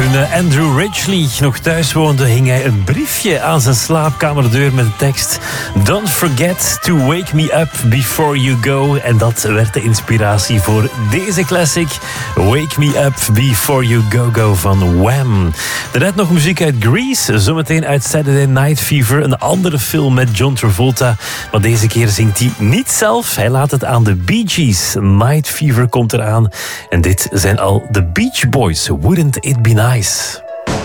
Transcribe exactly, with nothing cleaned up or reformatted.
Toen Andrew Ridgeley nog thuis woonde, hing hij een briefje aan zijn slaapkamerdeur met de tekst Don't forget to wake me up before you go. En dat werd de inspiratie voor deze classic Wake Me Up Before You Go Go van Wham. Daarnet nog muziek uit Grease, zometeen uit Saturday Night Fever, een andere film met John Travolta. Maar deze keer zingt hij niet zelf, hij laat het aan de Bee Gees. Night Fever komt eraan en dit zijn al de Beach Boys. Wouldn't it be nice?